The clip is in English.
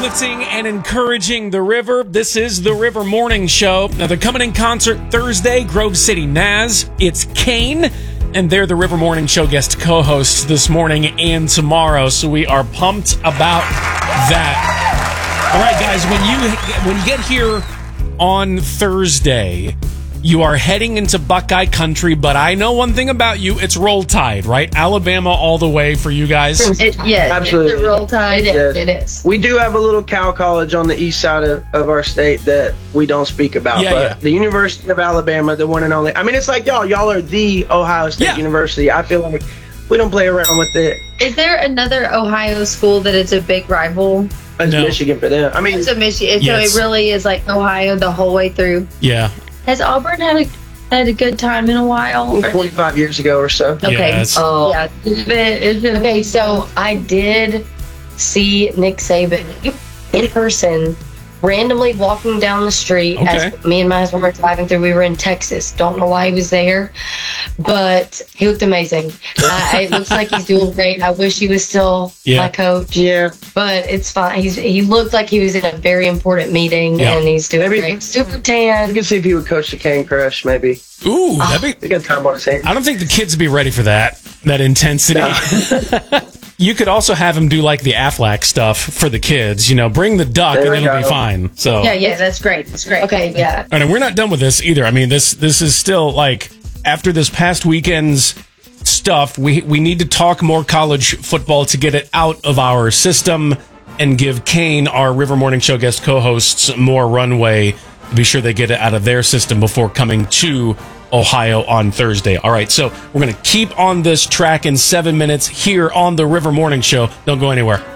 uplifting and encouraging the river. This is the River Morning Show. Now, they're coming in concert Thursday, Grove City Naz. It's Kane, and they're the River Morning Show guest co-hosts this morning and tomorrow, so we are pumped about that. All right, guys, when you get here on Thursday, you are heading into Buckeye country, but I know one thing about you. It's Roll Tide, right? Alabama all the way for you guys. Yes, absolutely. It's a Roll Tide. It is. We do have a little Cal College on the east side of our state that we don't speak about. But the University of Alabama, the one and only. I mean, it's like y'all are the Ohio State University. I feel like we don't play around with it. Is there another Ohio school that is a big rival? It's Michigan for them. I mean, it's a Michigan. So it really is like Ohio the whole way through. Yeah. Has Auburn had a good time in a while? 25 years ago or so. Okay. Yes. Oh, Yeah. okay. So I did see Nick Saban in person, randomly walking down the street as me and my husband were driving through. We were in Texas. Don't know why he was there, but he looked amazing. It looks like he's doing great. I wish he was still my coach. Yeah. But it's fine. He looked like he was in a very important meeting, and he's doing great. Super tan. You can see if he would coach the Cane Crush, maybe. Ooh, that'd be a good time on his hands. I don't think the kids would be ready for that intensity. No. You could also have him do like the Aflac stuff for the kids. You know, bring the duck and it'll be fine. So yeah, that's great. That's great. Okay, yeah. And we're not done with this either. I mean, this is still like after this past weekend's stuff, we need to talk more college football to get it out of our system and give Kane, our River Morning Show guest co-hosts, more runway to be sure they get it out of their system before coming to Ohio on Thursday. All right, so we're going to keep on this track in 7 minutes here on the River Morning Show. Don't go anywhere.